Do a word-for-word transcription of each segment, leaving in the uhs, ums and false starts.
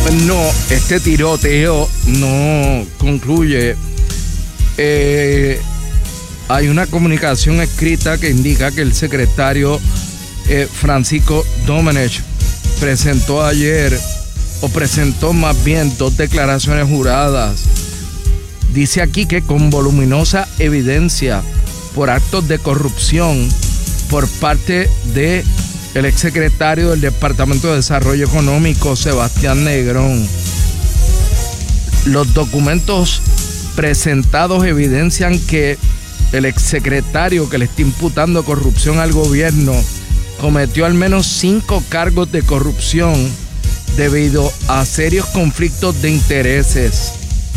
No, este tiroteo no concluye. Eh, hay una comunicación escrita que indica que el secretario eh, Francisco Domenech presentó ayer, o presentó más bien, dos declaraciones juradas. Dice aquí que con voluminosa evidencia por actos de corrupción por parte de el exsecretario del Departamento de Desarrollo Económico, Sebastián Negrón. Los documentos presentados evidencian que el exsecretario que le está imputando corrupción al gobierno cometió al menos cinco cargos de corrupción debido a serios conflictos de intereses.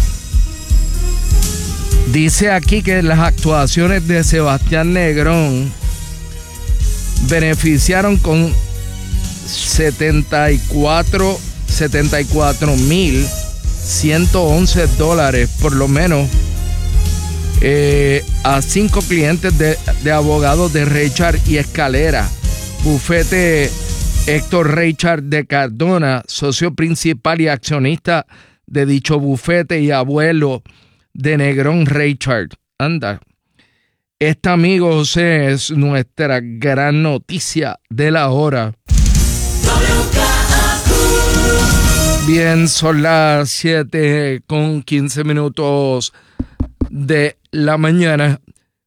Dice aquí que las actuaciones de Sebastián Negrón beneficiaron con setenta y cuatro mil ciento once dólares por lo menos eh, a cinco clientes de, de abogados de Reichard y Escalera, bufete Héctor Reichard de Cardona, socio principal y accionista de dicho bufete y abuelo de Negrón Reichard. Anda. Este, amigo José, es nuestra gran noticia de la hora. Bien, son las siete con quince minutos de la mañana.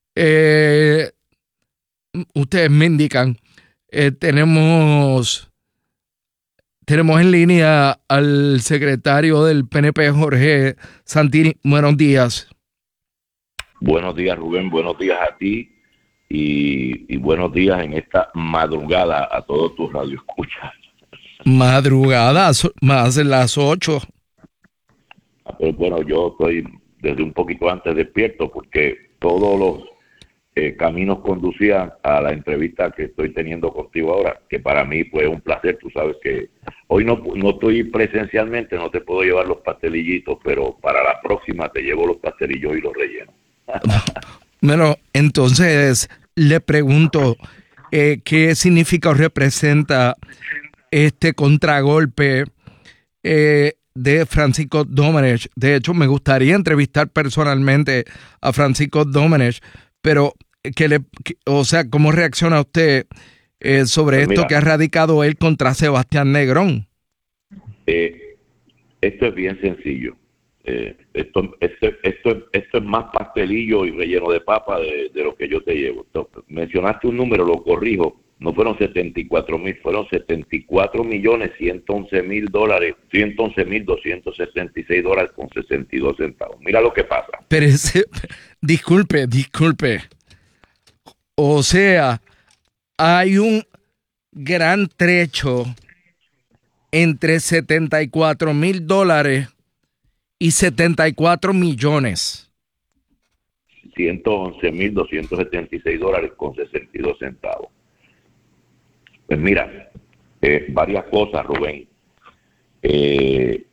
Eh, ustedes me indican, eh, tenemos, tenemos en línea al secretario del P N P, Jorge Santini. Buenos días. Buenos días, Rubén, buenos días a ti y, y buenos días en esta madrugada a todos tus radioescuchas. Madrugada, más de las ocho. Pero bueno, yo estoy desde un poquito antes despierto porque todos los eh, caminos conducían a la entrevista que estoy teniendo contigo ahora, que para mí fue un placer. Tú sabes que hoy no, no estoy presencialmente, no te puedo llevar los pastelillitos, pero para la próxima te llevo los pastelillos y los relleno. Bueno, entonces le pregunto, eh, ¿qué significa o representa este contragolpe eh, de Francisco Domenech? De hecho, me gustaría entrevistar personalmente a Francisco Domenech, pero que le, que, o sea, ¿cómo reacciona usted eh, sobre pues esto mira, que ha radicado él contra Sebastián Negrón? Eh, esto es bien sencillo. Eh, esto, esto, esto, esto es más pastelillo y relleno de papa de, de lo que yo te llevo. Entonces, mencionaste un número, lo corrijo, no fueron setenta y cuatro mil, fueron setenta y cuatro millones ciento once mil dólares, ciento once mil doscientos setenta y seis dólares con sesenta y dos centavos. Mira lo que pasa. Pero ese, disculpe, disculpe. O sea, hay un gran trecho entre setenta y cuatro mil dólares y setenta y cuatro millones. ciento once mil doscientos setenta y seis dólares con sesenta y dos centavos. Pues mira, eh, varias cosas, Rubén. Eh,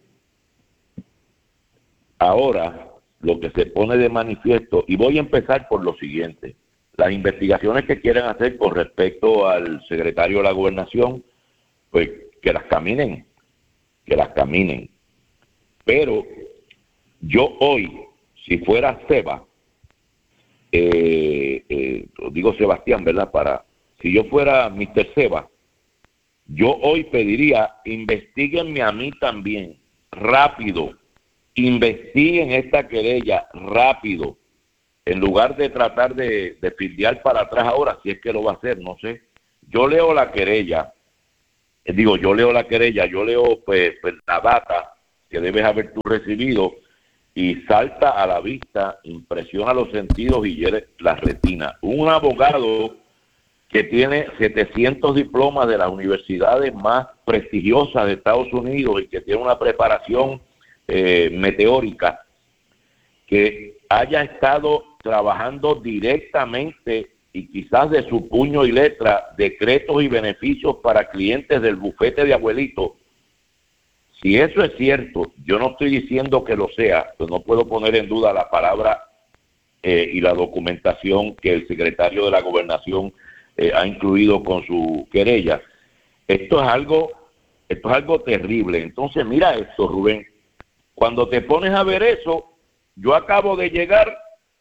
ahora, lo que se pone de manifiesto, y voy a empezar por lo siguiente, las investigaciones que quieren hacer con respecto al secretario de la Gobernación, pues que las caminen, que las caminen. Pero yo hoy, si fuera Seba, eh, eh, digo Sebastián, ¿verdad? Para, si yo fuera mister Seba, yo hoy pediría, investíguenme a mí también, rápido, investiguen esta querella, rápido, en lugar de tratar de, de fildear para atrás ahora, si es que lo va a hacer, no sé. Yo leo la querella, eh, digo, yo leo la querella, yo leo pues, pues la data que debes haber tú recibido, y salta a la vista, impresiona los sentidos y hiere la retina. Un abogado que tiene setecientos diplomas de las universidades más prestigiosas de Estados Unidos y que tiene una preparación eh, meteórica, que haya estado trabajando directamente y quizás de su puño y letra decretos y beneficios para clientes del bufete de abuelito. Si eso es cierto, yo no estoy diciendo que lo sea, pues no puedo poner en duda la palabra eh, y la documentación que el secretario de la Gobernación eh, ha incluido con su querella. Esto es algo Esto es algo terrible. Entonces, mira esto, Rubén. Cuando te pones a ver eso, yo acabo de llegar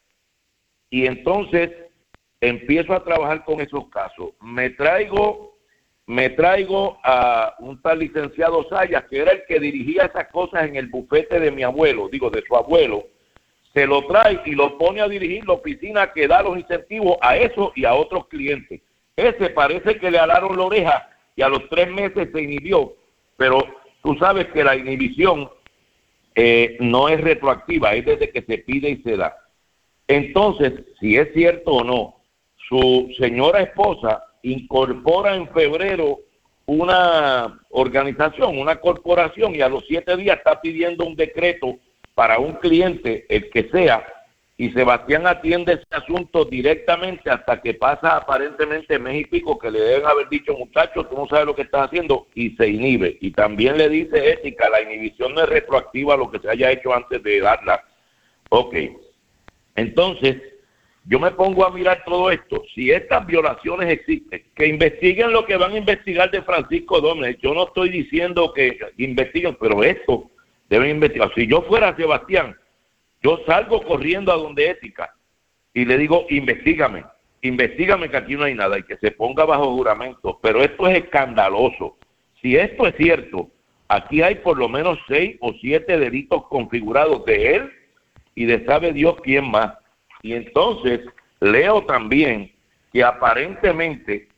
y entonces empiezo a trabajar con esos casos. Me traigo, me traigo a un tal licenciado Sayas, que era el que dirigía esas cosas en el bufete de mi abuelo, digo, de su abuelo. Se lo trae y lo pone a dirigir la oficina que da los incentivos a eso y a otros clientes. Ese parece que le alaron la oreja y a los tres meses se inhibió. Pero tú sabes que la inhibición eh, no es retroactiva, es desde que se pide y se da. Entonces, si es cierto o no, su señora esposa incorpora en febrero una organización, una corporación, y a los siete días está pidiendo un decreto para un cliente, el que sea, y Sebastián atiende ese asunto directamente hasta que pasa aparentemente mes y pico, que le deben haber dicho, muchachos, tú no sabes lo que estás haciendo, y se inhibe. Y también le dice ética, la inhibición no es retroactiva a lo que se haya hecho antes de darla. Ok, entonces, yo me pongo a mirar todo esto. Si estas violaciones existen, que investiguen lo que van a investigar de Francisco Domenech. Yo no estoy diciendo que investiguen, pero esto deben investigar. Si yo fuera Sebastián, yo salgo corriendo a donde ética y le digo, investígame, investígame que aquí no hay nada y que se ponga bajo juramento. Pero esto es escandaloso. Si esto es cierto, aquí hay por lo menos seis o siete delitos configurados de él y de sabe Dios quién más. Y entonces leo también que aparentemente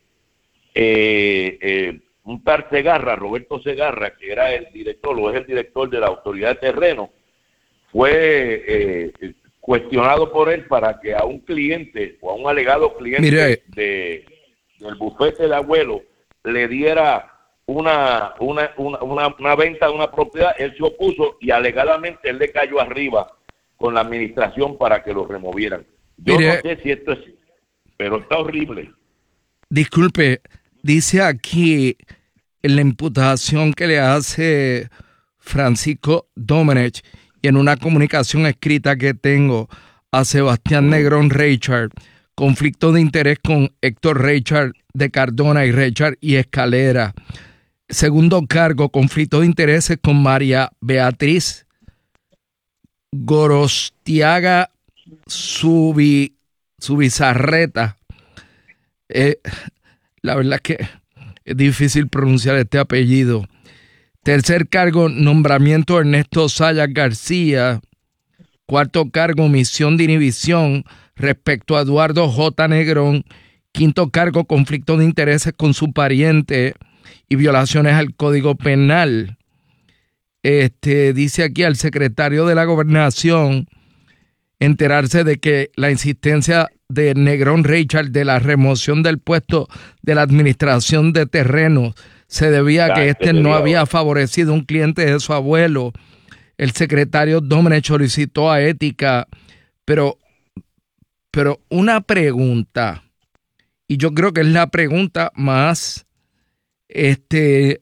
eh, eh, un tal Segarra, Roberto Segarra, que era el director o es el director de la Autoridad de Terreno, fue eh, cuestionado por él para que a un cliente o a un alegado cliente Mire. de del bufete de abuelo le diera una una, una una una venta de una propiedad. Él se opuso y alegadamente él le cayó arriba con la administración para que lo removieran. Yo Mire, no sé si esto es, pero está horrible. Disculpe, dice aquí en la imputación que le hace Francisco Domenech y en una comunicación escrita que tengo a Sebastián Negrón Reichard, conflicto de interés con Héctor Reichard de Cardona y Reichard y Escalera. Segundo cargo, conflicto de intereses con María Beatriz Gorostiaga Subi, Subizarreta. Eh, la verdad es que es difícil pronunciar este apellido. Tercer cargo, nombramiento Ernesto Sayas García. Cuarto cargo, omisión de inhibición respecto a Eduardo J. Negrón. Quinto cargo, conflicto de intereses con su pariente y violaciones al Código Penal. Este, dice aquí al secretario de la Gobernación enterarse de que la insistencia de Negrón Reichard de la remoción del puesto de la administración de terrenos se debía a que este no había favorecido a un cliente de su abuelo. El secretario Domenech solicitó a ética, pero, pero una pregunta, y yo creo que es la pregunta más, este,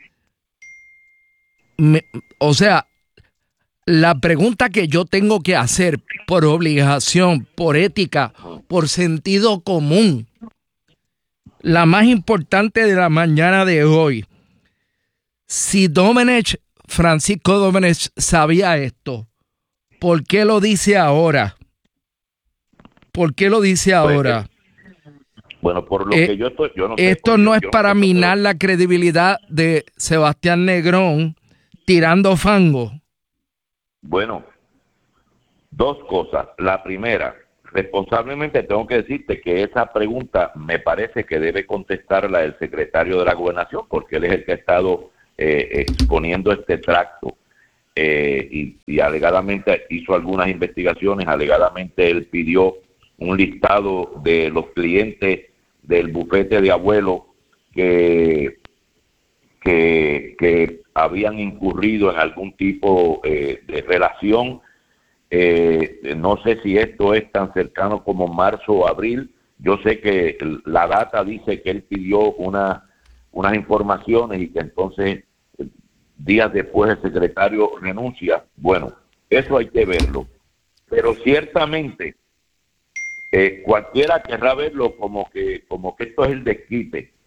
me, o sea, la pregunta que yo tengo que hacer por obligación, por ética, por sentido común, la más importante de la mañana de hoy. Si Domenech, Francisco Domenech, sabía esto, ¿por qué lo dice ahora? ¿Por qué lo dice ahora? Bueno, por lo eh, que yo estoy... Yo no sé, esto pues, no yo, es yo para no sé, minar pero... la credibilidad de Sebastián Negrón tirando fango. Bueno, dos cosas. La primera, responsablemente tengo que decirte que esa pregunta me parece que debe contestarla el secretario de la Gobernación, porque él es el que ha estado eh, exponiendo este tracto eh, y, y alegadamente hizo algunas investigaciones, alegadamente él pidió un listado de los clientes del bufete de abuelo que, que, que habían incurrido en algún tipo eh, de relación. Eh, no sé si esto es tan cercano como marzo o abril. Yo sé que la data dice que él pidió una, unas informaciones y que entonces días después el secretario renuncia. Bueno, eso hay que verlo. Pero ciertamente eh, cualquiera querrá verlo como que, como que esto es el desquite.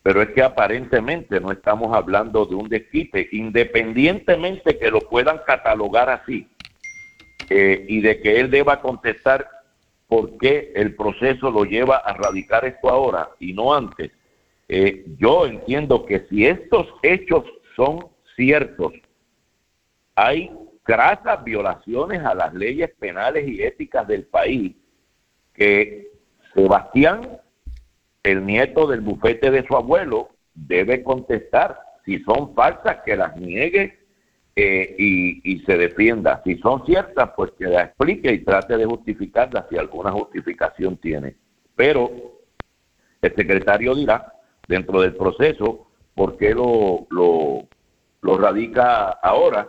pero es que aparentemente no estamos hablando de un desquite, independientemente que lo puedan catalogar así, eh, y de que él deba contestar por qué el proceso lo lleva a radicar esto ahora y no antes. Eh, yo entiendo que si estos hechos son ciertos, hay grasas violaciones a las leyes penales y éticas del país que Sebastián, el nieto del bufete de su abuelo, debe contestar. Si son falsas, que las niegue eh, y, y se defienda. Si son ciertas, pues que las explique y trate de justificarlas si alguna justificación tiene. Pero el secretario dirá, dentro del proceso, por qué lo, lo, lo radica ahora,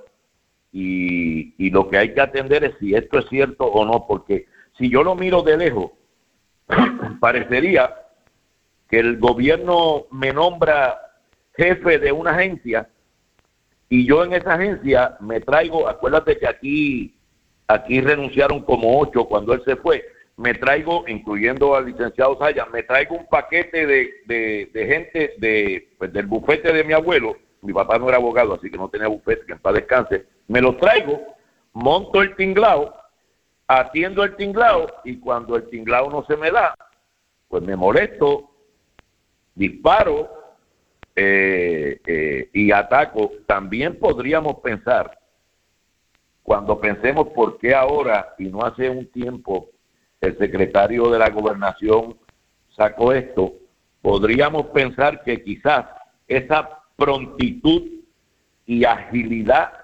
y, y lo que hay que atender es si esto es cierto o no, porque si yo lo miro de lejos, parecería que el gobierno me nombra jefe de una agencia y yo en esa agencia me traigo, acuérdate que aquí aquí renunciaron como ocho cuando él se fue, me traigo, incluyendo al licenciado Saya, me traigo un paquete de, de, de gente de, pues, del bufete de mi abuelo. Mi papá no era abogado, así que no tenía bufete, que en paz descanse. Me lo traigo, monto el tinglao, atiendo el tinglao, y cuando el tinglao no se me da, pues me molesto, disparo eh, eh, y ataco. También podríamos pensar, cuando pensemos por qué ahora y no hace un tiempo el secretario de la Gobernación sacó esto, podríamos pensar que quizás esa prontitud y agilidad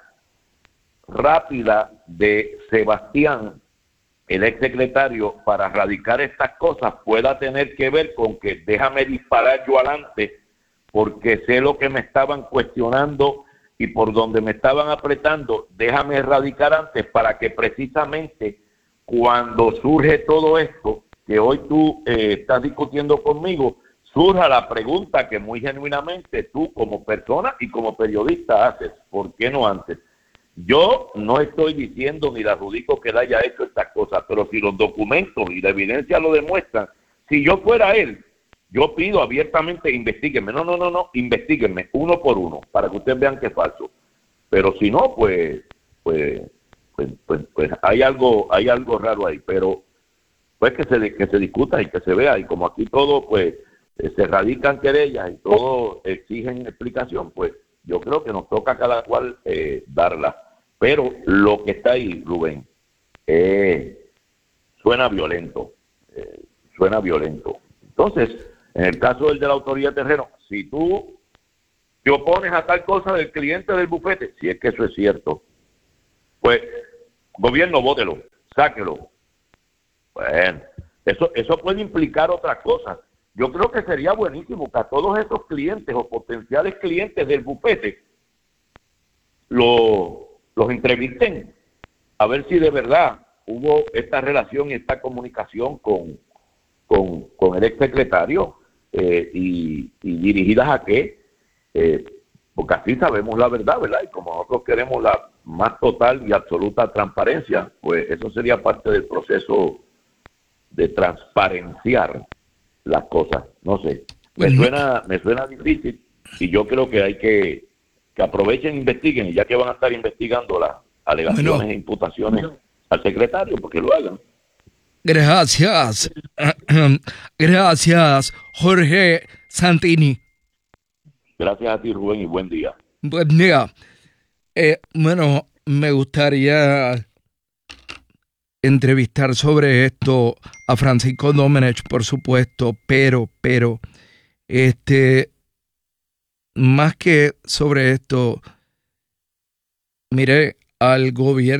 rápida de Sebastián, el exsecretario, para erradicar estas cosas pueda tener que ver con que déjame disparar yo adelante porque sé lo que me estaban cuestionando y por donde me estaban apretando, déjame erradicar antes para que precisamente cuando surge todo esto que hoy tú eh, estás discutiendo conmigo, surja la pregunta que muy genuinamente tú como persona y como periodista haces, ¿por qué no antes? Yo no estoy diciendo ni le adjudico que él haya hecho estas cosas, pero si los documentos y la evidencia lo demuestran, si yo fuera él, yo pido abiertamente, investíguenme, no, no, no, no, investíguenme uno por uno, para que ustedes vean que es falso. Pero si no, pues, pues, pues, pues, pues hay algo, hay algo raro ahí, pero pues que se, que se discuta y que se vea, y como aquí todo, pues, se radican querellas y todos exigen explicación, pues yo creo que nos toca a cada cual eh, darla. Pero lo que está ahí, Rubén, eh, suena violento, eh, suena violento. Entonces, en el caso del de la autoría de terreno, si tú te opones a tal cosa del cliente del bufete, si es que eso es cierto, pues, gobierno, bótelo, sáquelo. Bueno, eso, eso puede implicar otras cosas. Yo creo que sería buenísimo que a todos esos clientes o potenciales clientes del bufete lo, los entrevisten, a ver si de verdad hubo esta relación y esta comunicación con, con, con el exsecretario eh, y, y dirigidas a qué, eh, porque así sabemos la verdad, ¿verdad? Y como nosotros queremos la más total y absoluta transparencia, pues eso sería parte del proceso de transparenciar las cosas. No sé, me suena, me suena difícil, y yo creo que hay que que aprovechen e investiguen, y ya que van a estar investigando las alegaciones bueno, e imputaciones al secretario, porque lo hagan. Gracias. Gracias, Jorge Santini. Gracias a ti, Rubén, y buen día. Buen día. Eh, bueno, me gustaría entrevistar sobre esto a Francisco Domenech, por supuesto, pero, pero, este, más que sobre esto, mire, al gobierno